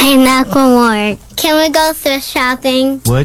Hey, Macklemore, can we go thrift shopping? What?